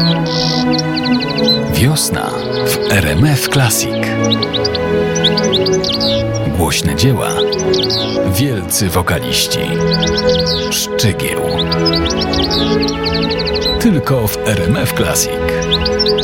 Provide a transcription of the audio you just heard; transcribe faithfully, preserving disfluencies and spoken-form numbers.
Wiosna w R M F Classic. Głośne dzieła, wielcy wokaliści. Szczygieł. Tylko w R M F Classic.